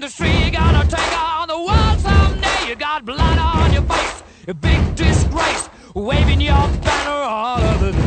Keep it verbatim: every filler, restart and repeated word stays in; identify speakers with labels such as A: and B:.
A: industry. You're gonna take on the world someday. You got blood on your face, a big disgrace, waving your banner all over the